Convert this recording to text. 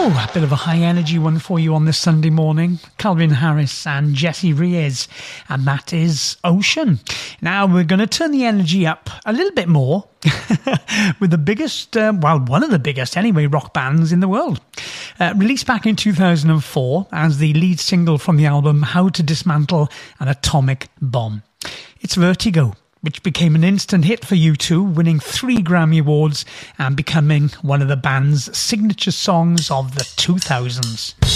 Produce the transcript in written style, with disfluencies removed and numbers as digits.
A bit of a high energy one for you on this Sunday morning. Calvin Harris and Jessie Reyes, and that is Ocean. Now we're going to turn the energy up a little bit more with the biggest, one of the biggest anyway, rock bands in the world. Released back in 2004 as the lead single from the album How to Dismantle an Atomic Bomb. It's Vertigo, which became an instant hit for U2, winning 3 Grammy Awards and becoming one of the band's signature songs of the 2000s.